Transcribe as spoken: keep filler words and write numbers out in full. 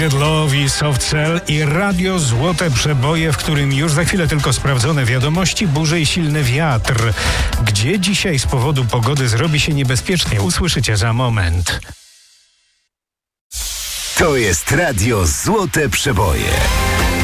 Love i Soft Cell i radio Złote Przeboje, w którym już za chwilę tylko sprawdzone wiadomości, burze i silny wiatr. Gdzie dzisiaj z powodu pogody zrobi się niebezpiecznie, usłyszycie za moment. To jest radio Złote Przeboje.